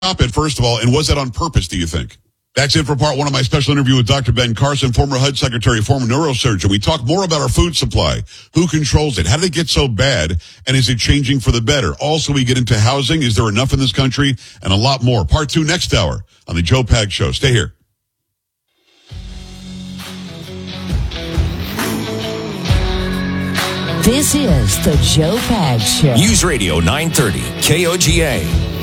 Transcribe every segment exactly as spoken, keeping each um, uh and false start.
stop it, first of all, and was that on purpose, do you think? That's it for part one of my special interview with Doctor Ben Carson, former H U D secretary, former neurosurgeon. We talk more about our food supply. Who controls it? How did it get so bad? And is it changing for the better? Also, we get into housing. Is there enough in this country? And a lot more. Part two next hour on the Joe Pags Show. Stay here. This is the Joe Pags Show. News Radio nine thirty, K O G A.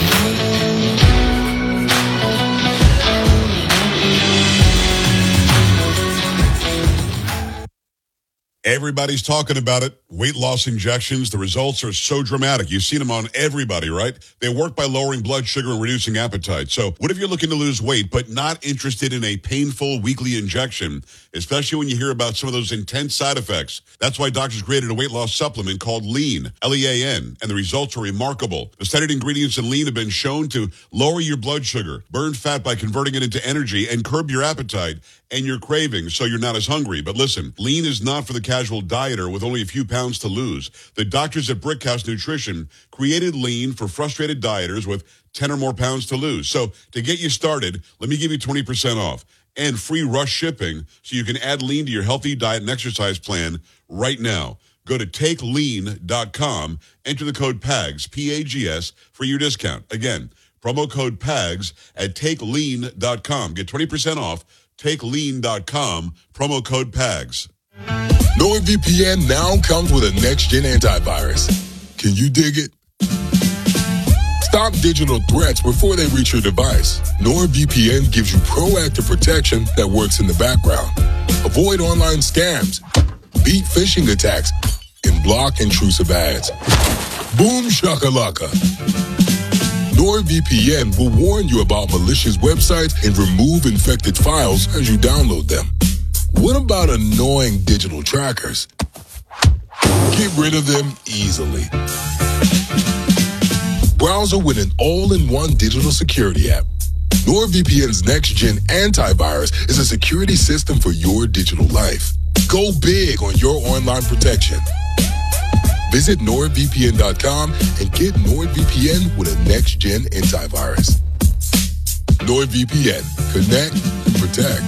Everybody's talking about it. Weight loss injections. The results are so dramatic. You've seen them on everybody, right? They work by lowering blood sugar and reducing appetite. So what if you're looking to lose weight but not interested in a painful weekly injection, especially when you hear about some of those intense side effects? That's why doctors created a weight loss supplement called Lean, L E A N, and the results are remarkable. The studied ingredients in Lean have been shown to lower your blood sugar, burn fat by converting it into energy, and curb your appetite and your cravings so you're not as hungry. But listen, Lean is not for the casual dieter with only a few pounds to lose. The doctors at Brickhouse Nutrition created Lean for frustrated dieters with ten or more pounds to lose. So to get you started, let me give you twenty percent off and free rush shipping so you can add Lean to your healthy diet and exercise plan right now. Go to take lean dot com, enter the code PAGS, P A G S, for your discount. Again, promo code PAGS at take lean dot com. Get twenty percent off. take lean dot com, promo code PAGS. NordVPN now comes with a next-gen antivirus. Can you dig it? Stop digital threats before they reach your device. NordVPN gives you proactive protection that works in the background. Avoid online scams, beat phishing attacks, and block intrusive ads. Boom shakalaka. NordVPN will warn you about malicious websites and remove infected files as you download them. What about annoying digital trackers? Get rid of them easily. Browser with an all-in-one digital security app. NordVPN's next-gen antivirus is a security system for your digital life. Go big on your online protection. Visit nord V P N dot com and get NordVPN with a next-gen antivirus. NordVPN. Connect and protect.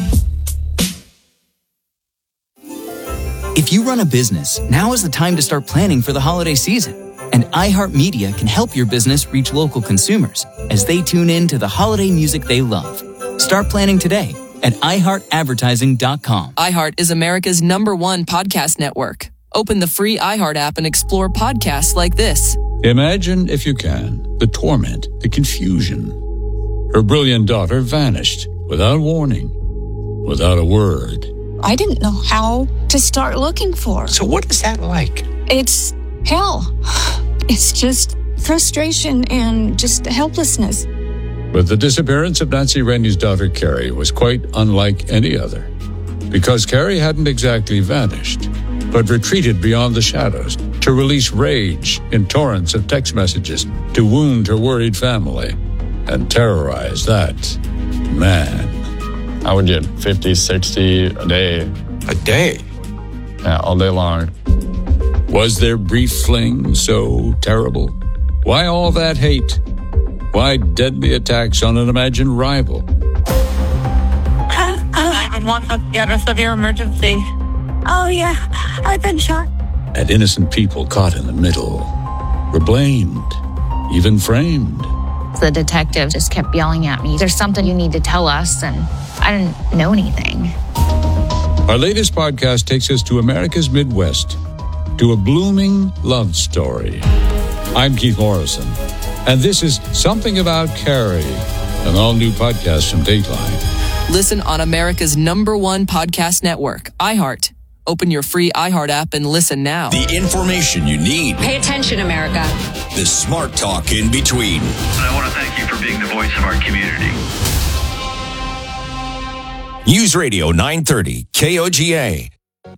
If you run a business, now is the time to start planning for the holiday season. And iHeartMedia can help your business reach local consumers as they tune in to the holiday music they love. Start planning today at i heart advertising dot com. iHeart is America's number one podcast network. Open the free iHeart app and explore podcasts like this. Imagine, if you can, the torment, the confusion. Her brilliant daughter vanished without warning, without a word. I didn't know how to start looking for her. So what is that like? It's hell. It's just frustration and just helplessness. But the disappearance of Nancy Rennie's daughter, Carrie, was quite unlike any other. Because Carrie hadn't exactly vanished, but retreated beyond the shadows to release rage in torrents of text messages to wound her worried family and terrorize that man. I would get fifty, sixty a day. A day? Yeah, all day long. Was their brief fling so terrible? Why all that hate? Why deadly attacks on an imagined rival? nine one one, get a severe emergency. Oh, yeah, I've been shot. And innocent people caught in the middle were blamed, even framed. The detective just kept yelling at me, "There's something you need to tell us," and I didn't know anything. Our latest podcast takes us to America's Midwest, to a blooming love story. I'm Keith Morrison, and this is Something About Carrie, an all-new podcast from Dateline. Listen on America's number one podcast network, iHeart. Open your free iHeart app and listen now. The information you need. Pay attention, America. The smart talk in between. And I want to thank you for being the voice of our community. News Radio nine thirty, K O G A.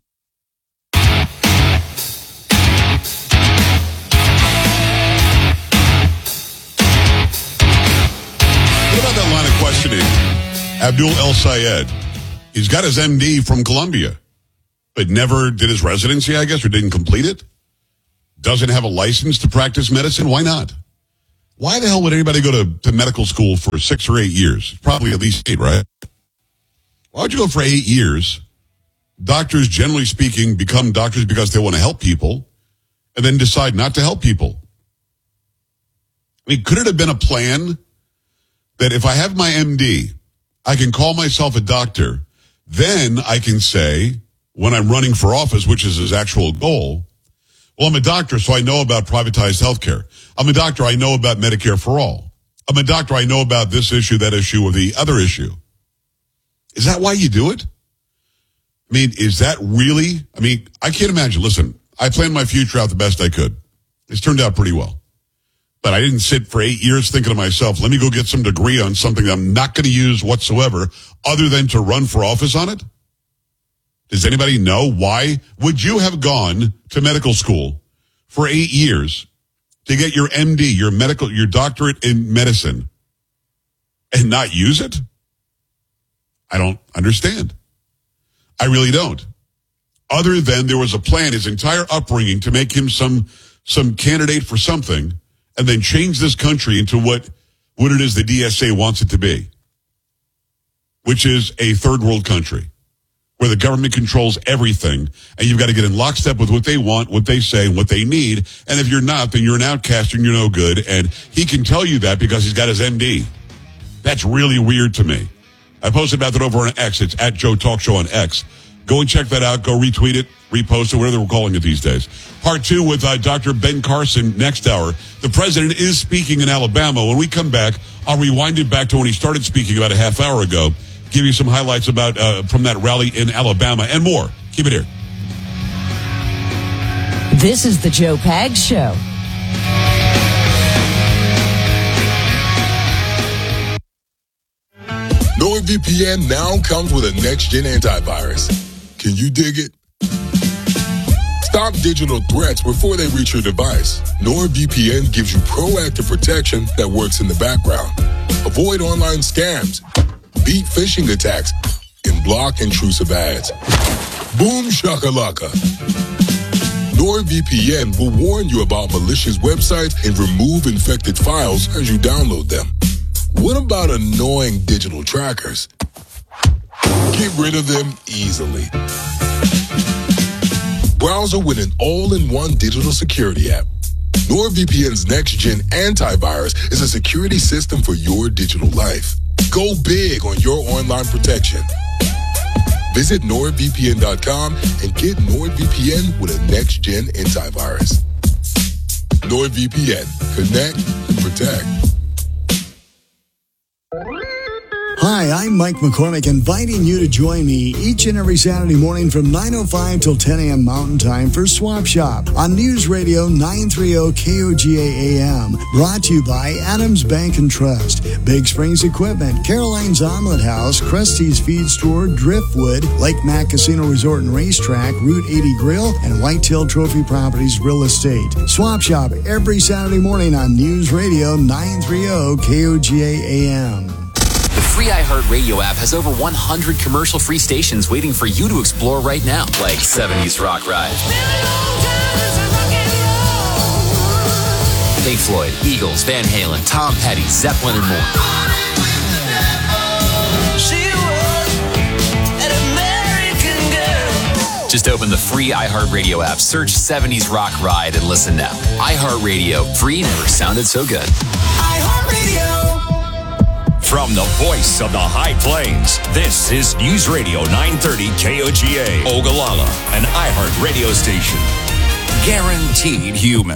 What about that line of questioning? Abdul El Sayed. He's got his M D from Columbia, but never did his residency, I guess, or didn't complete it. Doesn't have a license to practice medicine. Why not? Why the hell would anybody go to, to medical school for six or eight years? Probably at least eight, right? Why would you go for eight years? Doctors, generally speaking, become doctors because they want to help people and then decide not to help people. I mean, could it have been a plan that if I have my M D, I can call myself a doctor, then I can say, when I'm running for office, which is his actual goal, well, I'm a doctor, so I know about privatized healthcare. I'm a doctor, I know about Medicare for all. I'm a doctor, I know about this issue, that issue, or the other issue. Is that why you do it? I mean, is that really? I mean, I can't imagine. Listen, I planned my future out the best I could. It's turned out pretty well. But I didn't sit for eight years thinking to myself, let me go get some degree on something that I'm not going to use whatsoever other than to run for office on it. Does anybody know why? Would you have gone to medical school for eight years to get your M D, your medical, your doctorate in medicine, and not use it? I don't understand. I really don't. Other than there was a plan, his entire upbringing, to make him some some candidate for something, and then change this country into what, what it is the D S A wants it to be, which is a third world country where the government controls everything, and you've got to get in lockstep with what they want, what they say, and what they need. And if you're not, then you're an outcast and you're no good. And he can tell you that because he's got his M D. That's really weird to me. I posted about that over on X. It's at Joe Talk Show on X. Go and check that out. Go retweet it, repost it, whatever we're calling it these days. Part two with uh, Doctor Ben Carson next hour. The president is speaking in Alabama. When we come back, I'll rewind it back to when he started speaking about a half hour ago. Give you some highlights about uh, from that rally in Alabama and more. Keep it here. This is the Joe Pags Show. NordVPN now comes with a next-gen antivirus. Can you dig it? Stop digital threats before they reach your device. NordVPN gives you proactive protection that works in the background. Avoid online scams, beat phishing attacks, and block intrusive ads. Boom shakalaka. NordVPN will warn you about malicious websites and remove infected files as you download them. What about annoying digital trackers? Get rid of them easily. Browser with an all-in-one digital security app. NordVPN's next-gen antivirus is a security system for your digital life. Go big on your online protection. Visit nord V P N dot com and get NordVPN with a next-gen antivirus. NordVPN. Connect and protect. Hi, I'm Mike McCormick, inviting you to join me each and every Saturday morning from nine oh five till ten a.m. Mountain Time for Swap Shop on News Radio nine thirty K O G A A M. Brought to you by Adams Bank and Trust, Big Springs Equipment, Caroline's Omelet House, Krusty's Feed Store, Driftwood, Lake Mac Casino Resort and Racetrack, Route eighty Grill, and Whitetail Trophy Properties Real Estate. Swap Shop every Saturday morning on News Radio nine thirty K O G A A M. The free iHeartRadio app has over one hundred commercial-free stations waiting for you to explore right now, like seventies Rock Ride, Pink Floyd, Eagles, Van Halen, Tom Petty, Zeppelin, and more. Just open the free iHeartRadio app, search seventies Rock Ride, and listen now. iHeartRadio, free never sounded so good. iHeartRadio. From the voice of the High Plains, this is News Radio nine thirty K O G A, Ogallala, an iHeart radio station. Guaranteed human.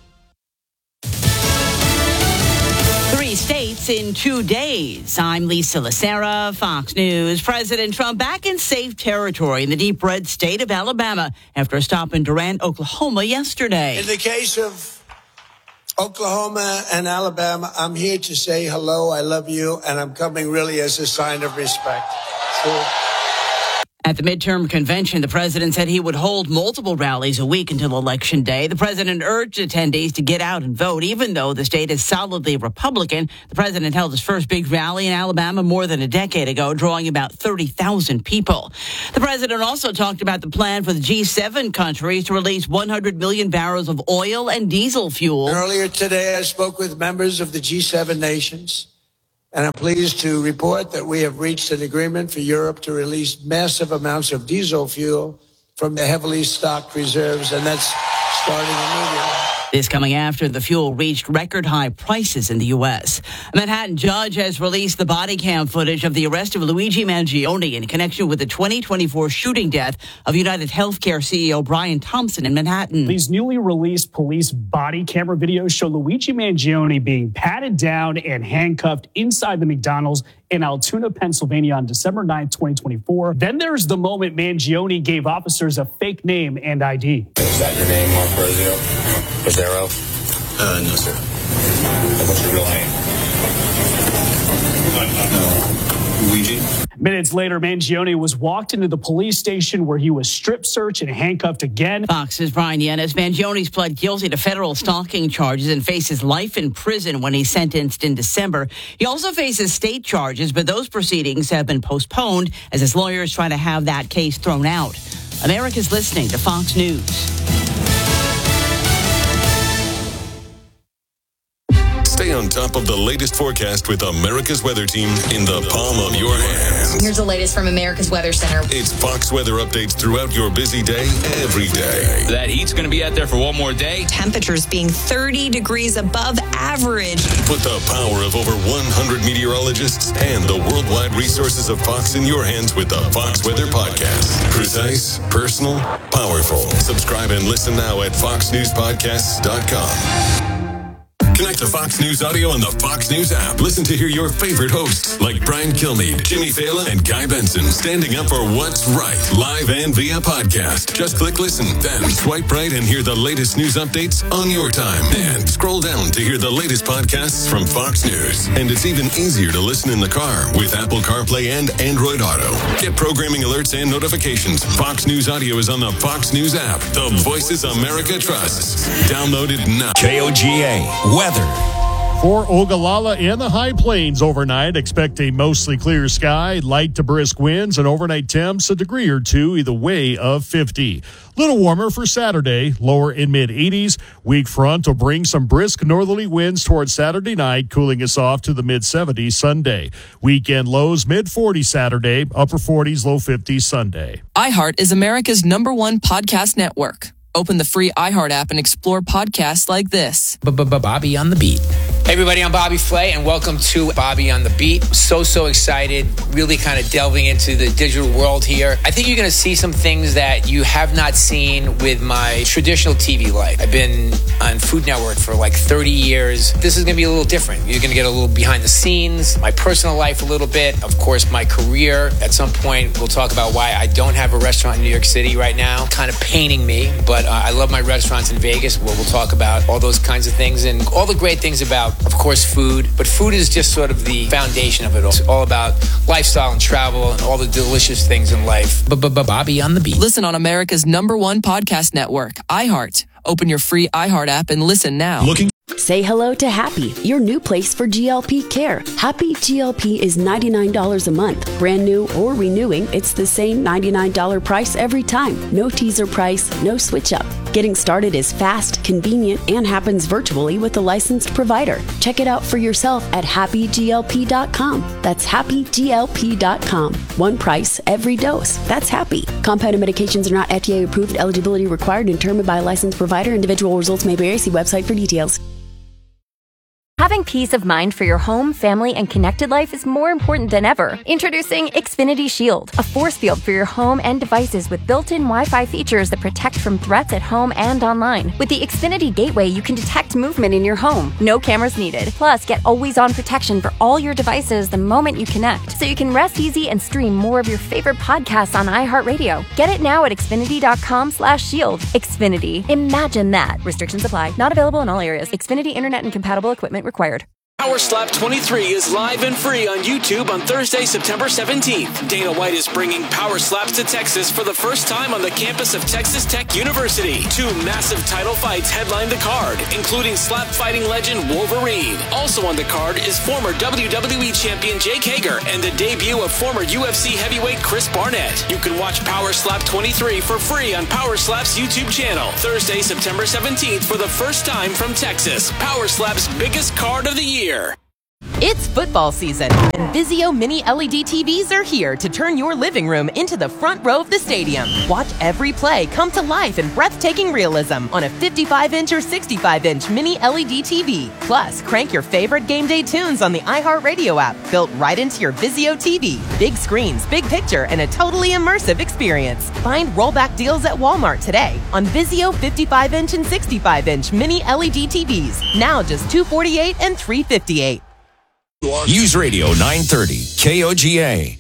Three states in two days. I'm Lisa Lacera, Fox News. President Trump back in safe territory in the deep red state of Alabama after a stop in Durant, Oklahoma yesterday. In the case of Oklahoma and Alabama, I'm here to say hello, I love you, and I'm coming really as a sign of respect. So- At the midterm convention, the president said he would hold multiple rallies a week until Election Day. The president urged attendees to get out and vote, even though the state is solidly Republican. The president held his first big rally in Alabama more than a decade ago, drawing about thirty thousand people. The president also talked about the plan for the G seven countries to release one hundred million barrels of oil and diesel fuel. Earlier today, I spoke with members of the G seven nations, and I'm pleased to report that we have reached an agreement for Europe to release massive amounts of diesel fuel from the heavily stocked reserves, and that's starting immediately. This coming after the fuel reached record high prices in the U S. A Manhattan judge has released the body cam footage of the arrest of Luigi Mangione in connection with the twenty twenty-four shooting death of United Healthcare C E O Brian Thompson in Manhattan. These newly released police body camera videos show Luigi Mangione being patted down and handcuffed inside the McDonald's in Altoona, Pennsylvania on December ninth, twenty twenty-four. Then there's the moment Mangione gave officers a fake name and I D. Is that your name, Mark Brazio? Brazero? Uh, no, sir. What's your real name? Uh, Luigi? Minutes later, Mangione was walked into the police station where he was strip searched and handcuffed again. Fox's Brian Yannis. Mangione's pled guilty to federal stalking charges and faces life in prison when he's sentenced in December. He also faces state charges, but those proceedings have been postponed as his lawyers try to have that case thrown out. America's listening to Fox News. Stay on top of the latest forecast with America's Weather Team in the palm of your hands. Here's the latest from America's Weather Center. It's Fox weather updates throughout your busy day, every day. That heat's going to be out there for one more day. Temperatures being thirty degrees above average. Put the power of over one hundred meteorologists and the worldwide resources of Fox in your hands with the Fox Weather Podcast. Precise, personal, powerful. Subscribe and listen now at fox news podcasts dot com. Connect to Fox News Audio on the Fox News app. Listen to hear your favorite hosts like Brian Kilmeade, Jimmy Fallon, and Guy Benson standing up for what's right, live and via podcast. Just click listen, then swipe right and hear the latest news updates on your time. And scroll down to hear the latest podcasts from Fox News. And it's even easier to listen in the car with Apple CarPlay and Android Auto. Get programming alerts and notifications. Fox News Audio is on the Fox News app. The voices America trusts. Download it now. K O G A Weather. For Ogallala and the High Plains overnight, expect a mostly clear sky, light to brisk winds, and overnight temps a degree or two either way of fifty. Little warmer for Saturday, lower in mid-eighties. Weak front will bring some brisk northerly winds towards Saturday night, cooling us off to the mid-seventies Sunday. Weekend lows mid-forties Saturday, upper forties, low fifties Sunday. iHeart is America's number one podcast network. Open the free iHeart app and explore podcasts like this. Bobby on the Beat. Hey everybody, I'm Bobby Flay and welcome to Bobby on the Beat. So, so excited, really kind of delving into the digital world here. I think you're going to see some things that you have not seen with my traditional T V life. I've been on Food Network for like thirty years. This is going to be a little different. You're going to get a little behind the scenes, my personal life a little bit, of course, my career. At some point, we'll talk about why I don't have a restaurant in New York City right now. Kind of paining me, but uh, I love my restaurants in Vegas where we'll talk about all those kinds of things and all the great things about, of course, food. But food is just sort of the foundation of it all. It's all about lifestyle and travel and all the delicious things in life. Bobby on the Beat. Listen on America's number one podcast network, iHeart. Open your free iHeart app and listen now. Looking. Say hello to Happy, your new place for G L P care. Happy G L P is ninety-nine dollars a month. Brand new or renewing, it's the same ninety-nine dollars price every time. No teaser price, no switch up. Getting started is fast, convenient, and happens virtually with a licensed provider. Check it out for yourself at happy G L P dot com. That's happy G L P dot com. One price, every dose. That's happy. Compounded medications are not F D A approved. Eligibility required and determined by a licensed provider. Individual results may vary. See website for details. Having peace of mind for your home, family, and connected life is more important than ever. Introducing Xfinity Shield, a force field for your home and devices with built-in Wi-Fi features that protect from threats at home and online. With the Xfinity Gateway, you can detect movement in your home. No cameras needed. Plus, get always-on protection for all your devices the moment you connect, so you can rest easy and stream more of your favorite podcasts on iHeartRadio. Get it now at Xfinity dot com slash shield. Xfinity. Imagine that. Restrictions apply. Not available in all areas. Xfinity Internet and compatible equipment required. Power Slap twenty-three is live and free on YouTube on Thursday, September seventeenth. Dana White is bringing Power Slaps to Texas for the first time on the campus of Texas Tech University. Two massive title fights headline the card, including slap fighting legend Wolverine. Also on the card is former W W E champion Jake Hager and the debut of former U F C heavyweight Chris Barnett. You can watch Power Slap twenty-three for free on Power Slap's YouTube channel. Thursday, September seventeenth for the first time from Texas. Power Slap's biggest card of the year. It's football season, and Vizio Mini L E D T Vs are here to turn your living room into the front row of the stadium. Watch every play come to life in breathtaking realism on a fifty-five inch or sixty-five inch Mini L E D T V. Plus, crank your favorite game day tunes on the iHeartRadio app, built right into your Vizio T V. Big screens, big picture, and a totally immersive experience. Find rollback deals at Walmart today on Vizio fifty-five inch and sixty-five inch Mini L E D T Vs. Now just two hundred forty-eight dollars and three hundred fifty-eight dollars. News Radio nine thirty K O G A.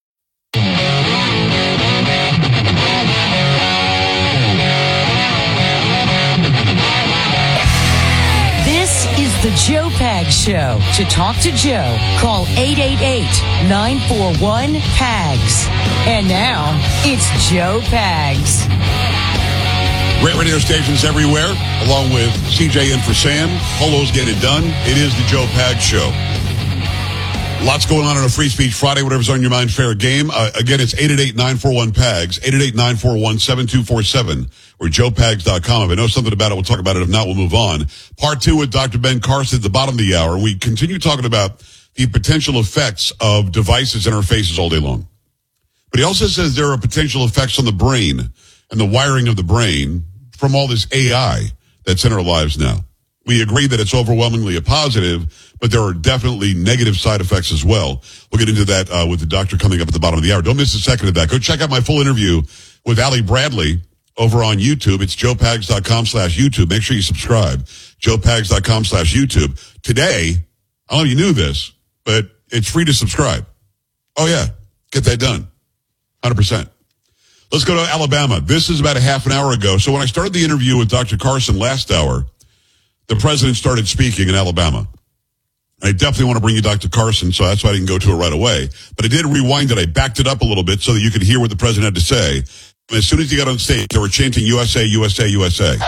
This is the Joe Pags Show. To talk to Joe, call eight eight eight, nine four one, P A G S. And now, it's Joe Pags. Great radio stations everywhere, along with C J in for Sam. Polo's Get It Done. It is the Joe Pags Show. Lots going on on a Free Speech Friday. Whatever's on your mind, fair game. Uh, again, it's eight eight eight, nine four one, P A G S, eight eight eight, nine four one, seven two four seven, or joe pags dot com. If I know something about it, we'll talk about it. If not, we'll move on. Part two with Doctor Ben Carson at the bottom of the hour. We continue talking about the potential effects of devices in our faces all day long. But he also says there are potential effects on the brain and the wiring of the brain from all this A I that's in our lives now. We agree that it's overwhelmingly a positive, but there are definitely negative side effects as well. We'll get into that uh, with the doctor coming up at the bottom of the hour. Don't miss a second of that. Go check out my full interview with Allie Bradley over on YouTube. It's joe pags dot com slash YouTube. Make sure you subscribe. joe pags dot com slash YouTube. Today, I don't know if you knew this, but it's free to subscribe. Oh, yeah. Get that done. one hundred percent. Let's go to Alabama. This is about a half an hour ago. So when I started the interview with Doctor Carson last hour, the president started speaking in Alabama. I definitely want to bring you Doctor Carson, so that's why I didn't go to it right away. But I did rewind it. I backed it up a little bit so that you could hear what the president had to say. And as soon as he got on stage, they were chanting U S A, U S A, U S A.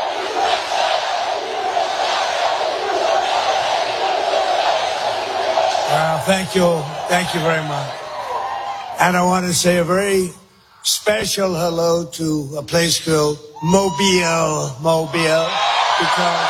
Well, thank you. Thank you very much. And I want to say a very special hello to a place called Mobile, Mobile, because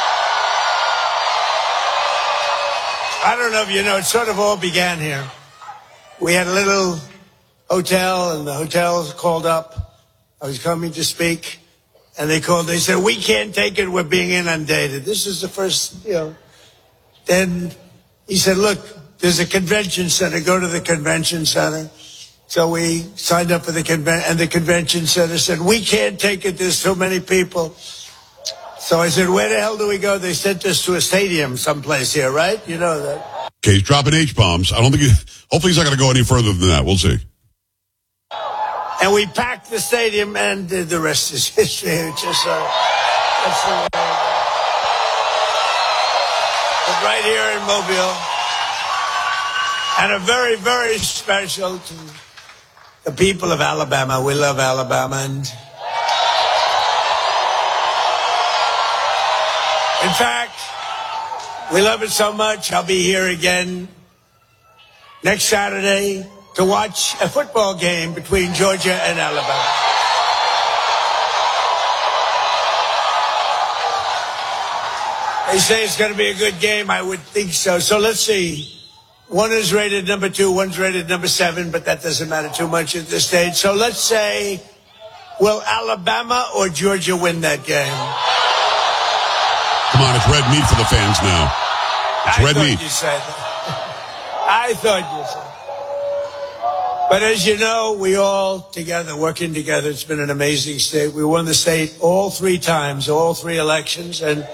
I don't know if you know, it sort of all began here. We had a little hotel, and the hotel called up. I was coming to speak, and they called. They said, "We can't take it. We're being inundated." This is the first, you know. Then he said, "Look, there's a convention center. Go to the convention center." So we signed up for the convention, and the convention center said, "We can't take it. There's too many people." So I said, "Where the hell do we go?" They sent us to a stadium someplace here, right? You know that. Okay, he's dropping H-bombs. I don't think he, hopefully he's not going to go any further than that. We'll see. And we packed the stadium, and the, the rest is history. It's just, uh, that's the way. But right here in Mobile. And a very, very special to the people of Alabama. We love Alabama. And in fact, we love it so much, I'll be here again next Saturday to watch a football game between Georgia and Alabama. They say it's going to be a good game. I would think so. So let's see. One is rated number two, one's rated number seven, but that doesn't matter too much at this stage. So let's say, will Alabama or Georgia win that game? Come on, it's red meat for the fans now. It's I red thought meat. You said that. I thought you said. But as you know, we all together, working together, it's been an amazing state. We won the state all three times, all three elections, and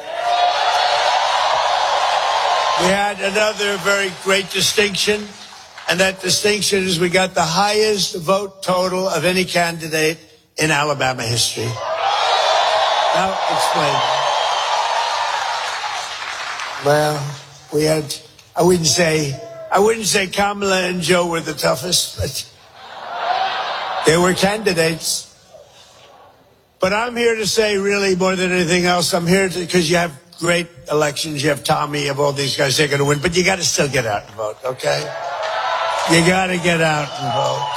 we had another very great distinction, and that distinction is we got the highest vote total of any candidate in Alabama history. Now, explain. Well, We had, I wouldn't say, I wouldn't say Kamala and Joe were the toughest, but they were candidates. But I'm here to say, really, more than anything else, I'm here because you have great elections. You have Tommy, you have all these guys, they're going to win. But you got to still get out and vote, okay? You got to get out and vote.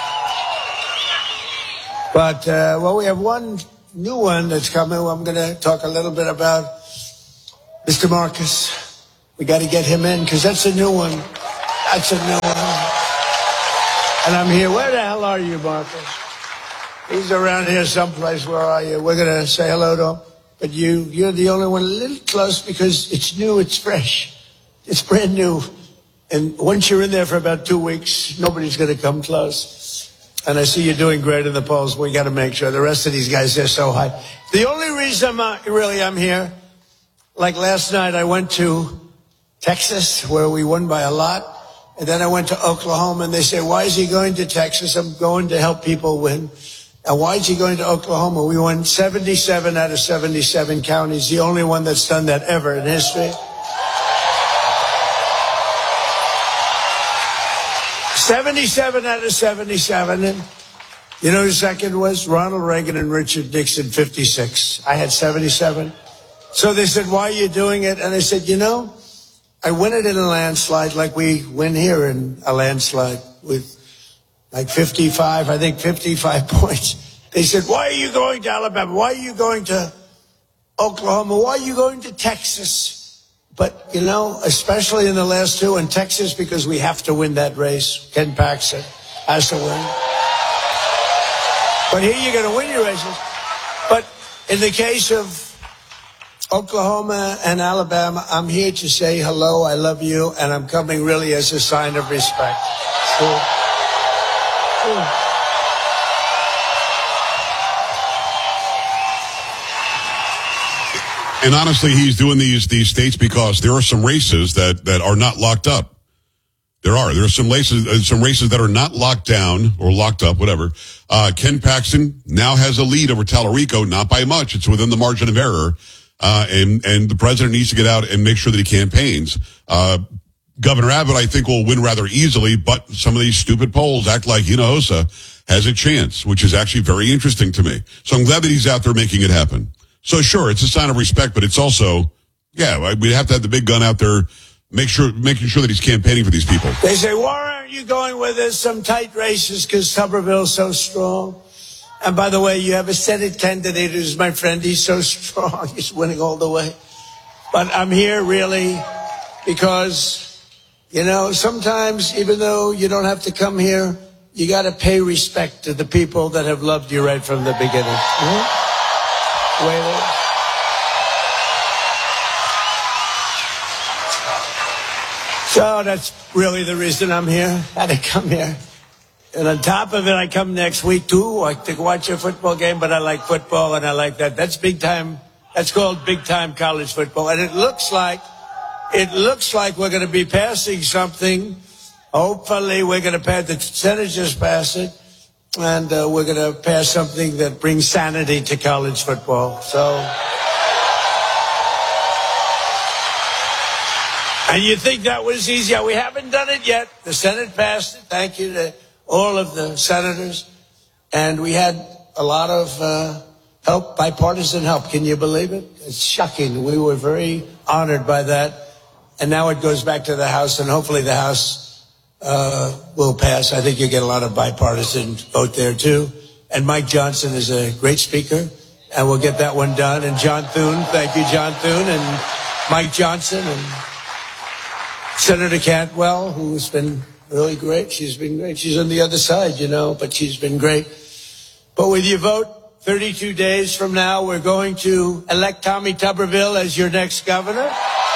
But, uh, well, we have one new one that's coming. I'm going to talk a little bit about Mister Marcus. We got to get him in because that's a new one. That's a new one. And I'm here. Where the hell are you, Marcus? He's around here someplace. Where are you? We're going to say hello to him. But you, you're the only one a little close because it's new, it's fresh. It's brand new. And once you're in there for about two weeks, nobody's going to come close. And I see you're doing great in the polls. We got to make sure. The rest of these guys, they're so high. The only reason I'm, uh, really I'm here, like last night I went to Texas where we won by a lot. And then I went to Oklahoma and they say, why is he going to Texas? I'm going to help people win. And why is he going to Oklahoma? We won seventy-seven out of seventy-seven counties. The only one that's done that ever in history. seventy-seven out of seventy-seven. And you know who second was? Ronald Reagan and Richard Nixon, fifty-six. I had seventy-seven. So they said, why are you doing it? And I said, you know, I win it in a landslide like we win here in a landslide with like fifty-five, I think fifty-five points. They said, why are you going to Alabama? Why are you going to Oklahoma? Why are you going to Texas? But, you know, especially in the last two, in Texas, because we have to win that race. Ken Paxton has to win. But here you're going to win your races. But in the case of Oklahoma and Alabama, I'm here to say hello, I love you, and I'm coming really as a sign of respect. So, and honestly, he's doing these these states because there are some races that, that are not locked up. There are. There are some races, uh, some races that are not locked down or locked up, whatever. Uh, Ken Paxton now has a lead over Tallarico, not by much. It's within the margin of error. Uh, and, and the president needs to get out and make sure that he campaigns. Uh, Governor Abbott, I think, will win rather easily, but some of these stupid polls act like Hinojosa has a chance, which is actually very interesting to me. So I'm glad that he's out there making it happen. So sure, it's a sign of respect, but it's also, yeah, we have to have the big gun out there, make sure, making sure that he's campaigning for these people. They say, why aren't you going with us some tight races because Tuberville's so strong? And by the way, you have a Senate candidate who's my friend. He's so strong. He's winning all the way. But I'm here really because, you know, sometimes even though you don't have to come here, you got to pay respect to the people that have loved you right from the beginning. Mm-hmm. Wait, so that's really the reason I'm here. Had to come here. And on top of it, I come next week too. I to watch a football game, but I like football and I like that. That's big time. That's called big time college football. And it looks like, it looks like we're going to be passing something. Hopefully we're going to pass, the Senate just passed it. And uh, we're going to pass something that brings sanity to college football. So, and you think that was easy? We haven't done it yet. The Senate passed it. Thank you to all of the senators. And we had a lot of uh, help, bipartisan help. Can you believe it? It's shocking. We were very honored by that. And now it goes back to the House, and hopefully the House uh, will pass. I think you get a lot of bipartisan vote there, too. And Mike Johnson is a great speaker, and we'll get that one done. And John Thune, thank you, John Thune, and Mike Johnson, and Senator Cantwell, who's been really great. She's been great. She's on the other side, you know, but she's been great. But with your vote, thirty-two days from now, we're going to elect Tommy Tuberville as your next governor.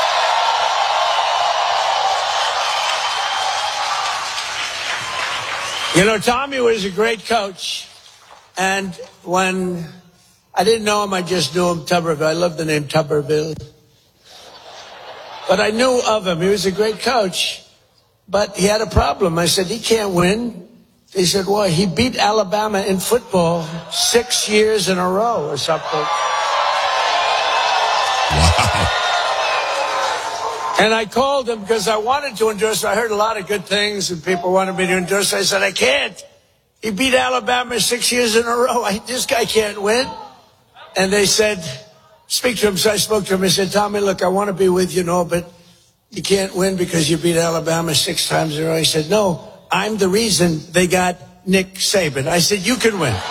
You know, Tommy was a great coach. And when I didn't know him, I just knew him, Tuberville. I love the name Tuberville. But I knew of him. He was a great coach. But he had a problem. I said, he can't win. They said, why? He beat Alabama in football six years in a row or something. Wow. And I called him because I wanted to endorse. I heard a lot of good things, and people wanted me to endorse. I said, I can't. He beat Alabama six years in a row. I, this guy can't win. And they said, speak to him. So I spoke to him. I said, Tommy, look, I want to be with you, no, but you can't win because you beat Alabama six times in a row. He said, no, I'm the reason they got Nick Saban. I said, you can win.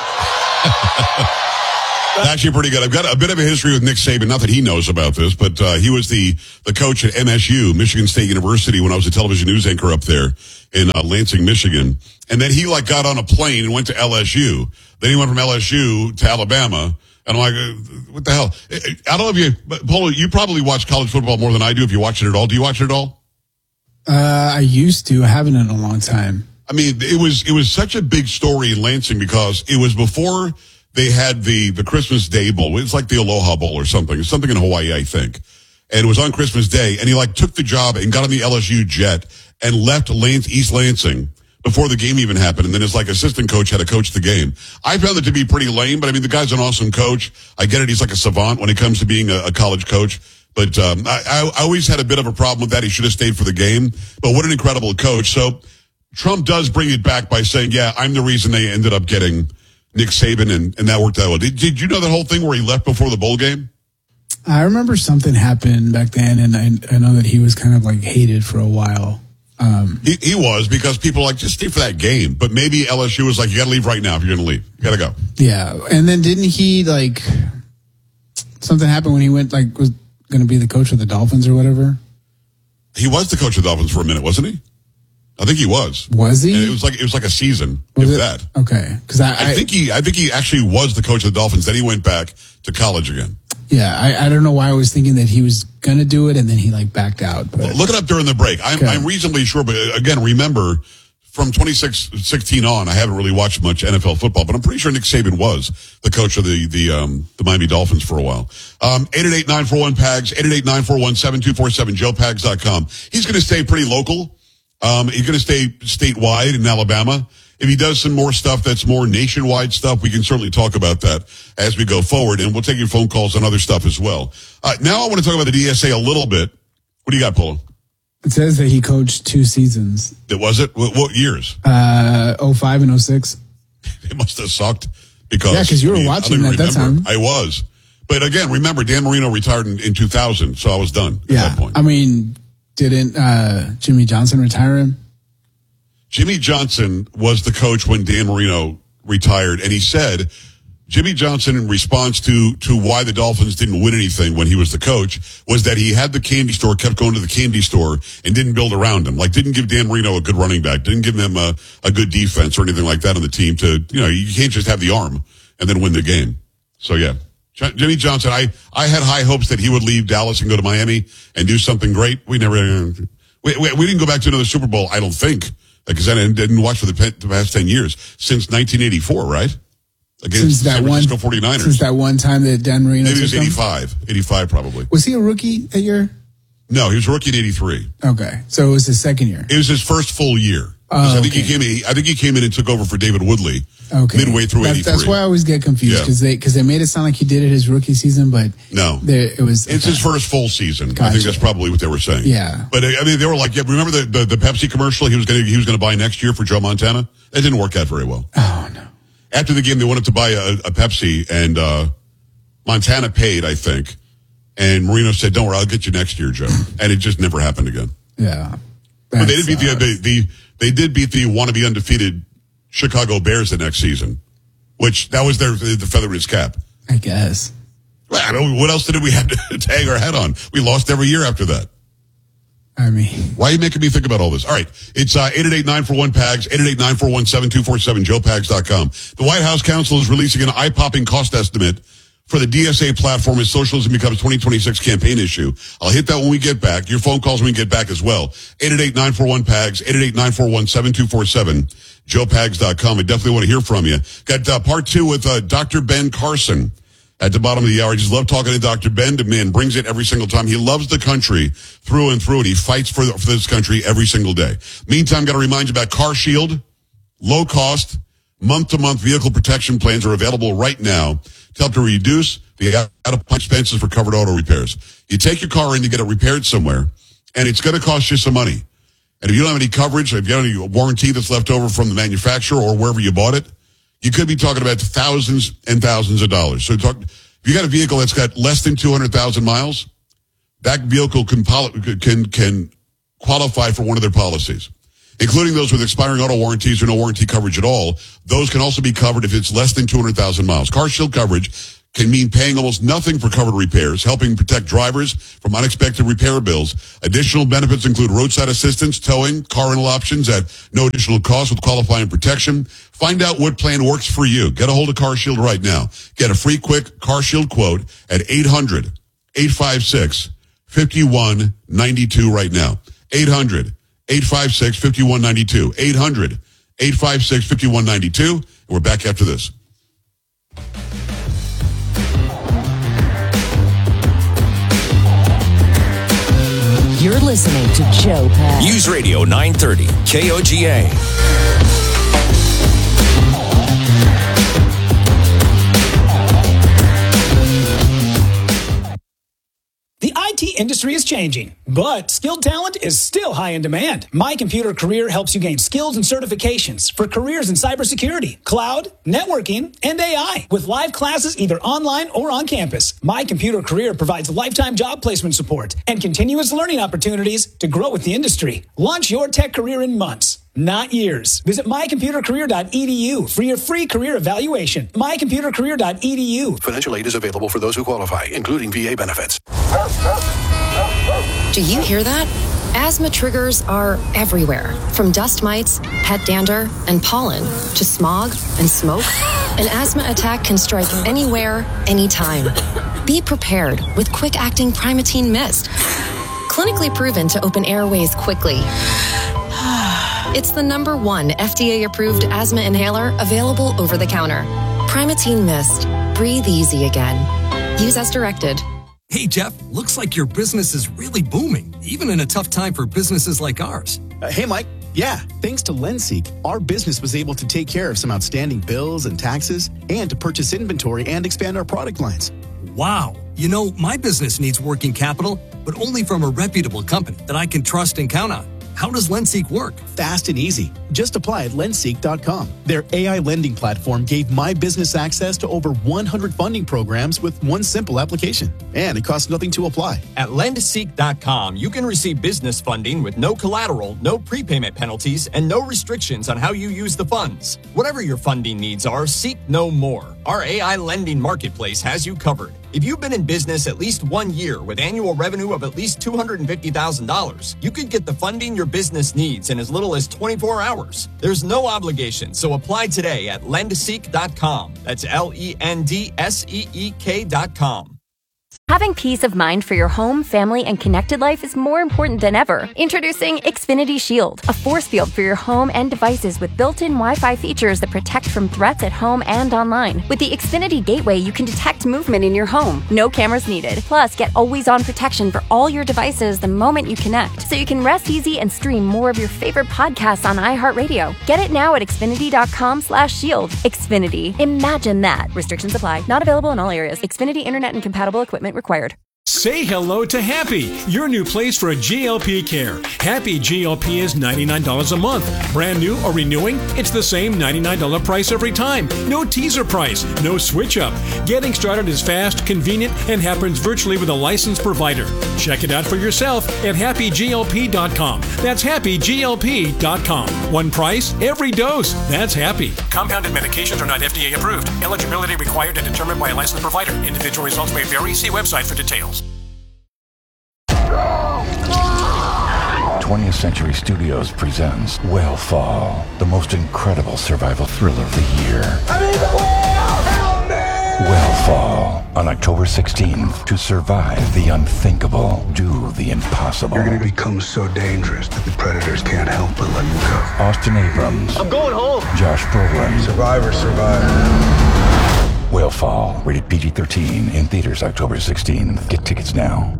Actually pretty good. I've got a bit of a history with Nick Saban. Not that he knows about this, but uh, he was the, the coach at M S U, Michigan State University, when I was a television news anchor up there in uh, Lansing, Michigan. And then he like got on a plane and went to L S U. Then he went from L S U to Alabama. And I'm like, what the hell? I don't know if you, but Polo, you probably watch college football more than I do if you watch it at all. Do you watch it at all? Uh, I used to. I haven't in a long time. I mean, it was, it was such a big story in Lansing because it was before they had the, the Christmas Day Bowl. It's like the Aloha Bowl or something. It's something in Hawaii, I think. And it was on Christmas Day. And he like took the job and got on the L S U jet and left Lance, East Lansing before the game even happened. And then his like assistant coach had to coach the game. I found it to be pretty lame, but I mean, the guy's an awesome coach. I get it. He's like a savant when it comes to being a, a college coach. But, um, I, I always had a bit of a problem with that. He should have stayed for the game, but what an incredible coach. So Trump does bring it back by saying, yeah, I'm the reason they ended up getting Nick Saban, and, and that worked out well. Did, did you know that whole thing where he left before the bowl game? I remember something happened back then, and I, I know that he was kind of like hated for a while. Um, he, he was, because people were like, just stay for that game. But maybe L S U was like, you got to leave right now if you're going to leave. You got to go. Yeah, and then didn't he like something happened when he went like was going to be the coach of the Dolphins or whatever? He was the coach of the Dolphins for a minute, wasn't he? I think he was. Was he? And it was like it was like a season, was if it? that. Okay, because I, I, I think he I think he actually was the coach of the Dolphins. Then he went back to college again. Yeah, I, I don't know why I was thinking that he was going to do it and then he like backed out. But. Well, look it up during the break. I'm, okay. I'm reasonably sure, but again, remember from twenty sixteen on, I haven't really watched much N F L football, but I'm pretty sure Nick Saban was the coach of the the um, the Miami Dolphins for a while. Um, eight eight eight, nine four one, P A G S, eight eight eight, nine four one, seven two four seven, joe pags dot com. He's going to stay pretty local. Um, he's going to stay statewide in Alabama. If he does some more stuff that's more nationwide stuff, we can certainly talk about that as we go forward, and we'll take your phone calls on other stuff as well. Uh, now I want to talk about the D S A a little bit. What do you got, Polo? It says that he coached two seasons. That was it? What, what years? Uh, oh five and oh six. It must have sucked because yeah, because you were I mean, watching at that time. I was, but again, remember Dan Marino retired in, in two thousand, so I was done at yeah, that point. I mean, didn't uh, Jimmy Johnson retire him? Jimmy Johnson was the coach when Dan Marino retired, and he said Jimmy Johnson, in response to to why the Dolphins didn't win anything when he was the coach, was that he had the candy store, kept going to the candy store, and didn't build around him. Like, didn't give Dan Marino a good running back, didn't give him a, a good defense or anything like that on the team to, you know, you can't just have the arm and then win the game. So, yeah. Jimmy Johnson, I, I had high hopes that he would leave Dallas and go to Miami and do something great. We never, we, we, we didn't go back to another Super Bowl, I don't think, because I didn't watch for the past ten years, since nineteen eighty-four, right? Against since that San Francisco one, forty-niners. Since that one time that Dan Marino Maybe it was took eighty-five. Him? eighty-five, probably. Was he a rookie that year? No, he was a rookie in eighty-three. Okay, so it was his second year. It was his first full year. Oh, I think okay. he came in. I think he came in and took over for David Woodley. Okay. Midway through that, eighty-three. That's why I always get confused because yeah. they because they made it sound like he did it his rookie season, but no, there, it was. It's okay. his first full season. Gotcha. I think that's probably what they were saying. Yeah, but I mean, they were like, yeah. Remember the, the, the Pepsi commercial he was going to he was going to buy next year for Joe Montana? That didn't work out very well. Oh no. After the game, they wanted to buy a, a Pepsi, and uh, Montana paid, I think, and Marino said, "Don't worry, I'll get you next year, Joe." And it just never happened again. Yeah, but they did beat the, the the they did beat the wannabe undefeated Chicago Bears the next season, which that was their the feather in his cap. I guess. Well, I don't. What else did we have to, to hang our head on? We lost every year after that. I mean, why are you making me think about all this? All right, it's uh, eight eight eight, nine four one, P A G S, eight eight eight, nine four one, seven two four seven, joe pags dot com. The White House Counsel is releasing an eye-popping cost estimate for the D S A platform as socialism becomes a twenty twenty-six campaign issue. I'll hit that when we get back. Your phone calls when we get back as well. eight eight eight, nine four one, P A G S, eight eight eight, nine four one, seven two four seven, joe pags dot com. I definitely want to hear from you. Got uh, part two with uh, Doctor Ben Carson. At the bottom of the hour, I just love talking to Doctor Ben. The man brings it every single time. He loves the country through and through, and he fights for, for this country every single day. Meantime, got to remind you about Car Shield. Low cost, month-to-month vehicle protection plans are available right now to help to reduce the out-of-pocket expenses for covered auto repairs. You take your car in to get it repaired somewhere, and it's going to cost you some money. And if you don't have any coverage, if you don't have any warranty that's left over from the manufacturer or wherever you bought it, you could be talking about thousands and thousands of dollars. So talk, if you got a vehicle that's got less than two hundred thousand miles, that vehicle can, can, can qualify for one of their policies, including those with expiring auto warranties or no warranty coverage at all. Those can also be covered if it's less than two hundred thousand miles. CarShield coverage can mean paying almost nothing for covered repairs, helping protect drivers from unexpected repair bills. Additional benefits include roadside assistance, towing, car rental options at no additional cost with qualifying protection. Find out what plan works for you. Get a hold of CarShield right now. Get a free quick CarShield quote at eight hundred, eight five six, five one nine two right now. eight hundred, eight five six, five one nine two. eight hundred, eight five six, five one nine two. And we're back after this. You're listening to Joe Pags. News Radio nine thirty, K O G A. The I T industry is changing, but skilled talent is still high in demand. My Computer Career helps you gain skills and certifications for careers in cybersecurity, cloud, networking, and A I with live classes either online or on campus. My Computer Career provides lifetime job placement support and continuous learning opportunities to grow with the industry. Launch your tech career in months, not years. Visit my computer career dot e d u for your free career evaluation. my computer career dot e d u. Financial aid is available for those who qualify, including V A benefits. Do you hear that? Asthma triggers are everywhere, from dust mites, pet dander, and pollen, to smog and smoke. An asthma attack can strike anywhere, anytime. Be prepared with quick-acting Primatene Mist. Clinically proven to open airways quickly. It's the number one F D A-approved asthma inhaler available over the counter. Primatene Mist. Breathe easy again. Use as directed. Hey, Jeff, looks like your business is really booming, even in a tough time for businesses like ours. Uh, hey, Mike. Yeah, thanks to LendSeek, our business was able to take care of some outstanding bills and taxes and to purchase inventory and expand our product lines. Wow. You know, my business needs working capital, but only from a reputable company that I can trust and count on. How does LendSeek work? Fast and easy. Just apply at lendseek dot com. Their A I lending platform gave my business access to over one hundred funding programs with one simple application. And it costs nothing to apply. At lendseek dot com, you can receive business funding with no collateral, no prepayment penalties, and no restrictions on how you use the funds. Whatever your funding needs are, seek no more. Our A I lending marketplace has you covered. If you've been in business at least one year with annual revenue of at least two hundred fifty thousand dollars, you could get the funding your business needs in as little as twenty-four hours. There's no obligation, so apply today at lendseek dot com. That's L E N D S E E K dot com. Having peace of mind for your home, family, and connected life is more important than ever. Introducing Xfinity Shield, a force field for your home and devices with built-in Wi-Fi features that protect from threats at home and online. With the Xfinity Gateway, you can detect movement in your home. No cameras needed. Plus, get always-on protection for all your devices the moment you connect, so you can rest easy and stream more of your favorite podcasts on iHeartRadio. Get it now at xfinity dot com slash shield. Xfinity. Imagine that. Restrictions apply. Not available in all areas. Xfinity Internet and compatible equipment required. Say hello to Happy, your new place for G L P care. Happy G L P is ninety-nine dollars a month. Brand new or renewing, it's the same ninety-nine dollars price every time. No teaser price, no switch up. Getting started is fast, convenient, and happens virtually with a licensed provider. Check it out for yourself at happy G L P dot com. That's happy G L P dot com. One price, every dose. That's Happy. Compounded medications are not F D A approved. Eligibility required and determined by a licensed provider. Individual results may vary. See website for details. twentieth Century Studios presents Whale the most incredible survival thriller of the year. Whale on October sixteenth. To survive the unthinkable, do the impossible. You're going to become so dangerous that the predators can't help but let you go. Austin Abrams. I'm going home. Josh Brolin. Survivor, survivor. Whale rated P G thirteen, in theaters October sixteenth. Get tickets now.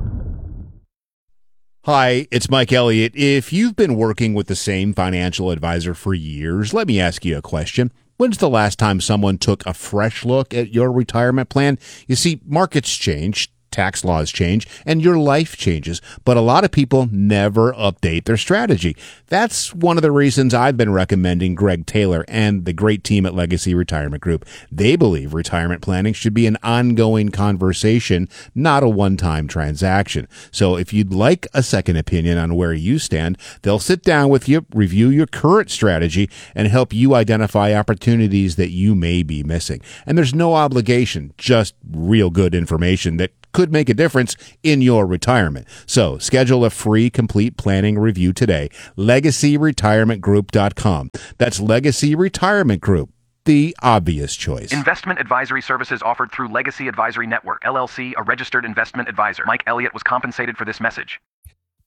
Hi, it's Mike Elliott. If you've been working with the same financial advisor for years, let me ask you a question. When's the last time someone took a fresh look at your retirement plan? You see, markets change, tax laws change and your life changes, but a lot of people never update their strategy. That's one of the reasons I've been recommending Greg Taylor and the great team at Legacy Retirement Group. They believe retirement planning should be an ongoing conversation, not a one-time transaction. So if you'd like a second opinion on where you stand, they'll sit down with you, review your current strategy, and help you identify opportunities that you may be missing. And there's no obligation, just real good information that could make a difference in your retirement. So schedule a free complete planning review today. legacy retirement group dot com. That's Legacy Retirement Group, the obvious choice. Investment advisory services offered through Legacy Advisory Network, L L C, a registered investment advisor. Mike Elliott was compensated for this message.